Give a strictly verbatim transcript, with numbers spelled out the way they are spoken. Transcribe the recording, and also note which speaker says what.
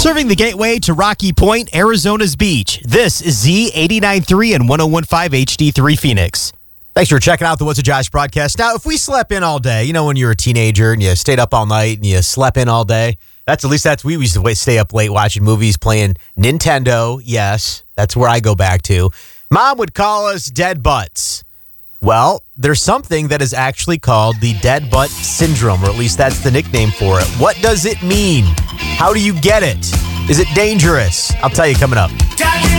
Speaker 1: Serving the gateway to Rocky Point, Arizona's beach. This is Z eighty-nine point three and one oh one point five H D three Phoenix. Thanks for checking out the What's a Josh broadcast. Now, if we slept in all day, you know, when you were a teenager and you stayed up all night and you slept in all day, that's at least that's we used to wait, stay up late watching movies, playing Nintendo. Yes, that's where I go back to. Mom would call us dead butts. Well, there's something that is actually called the dead butt syndrome, or at least that's the nickname for it. What does it mean? How do you get it? Is it dangerous? I'll tell you coming up.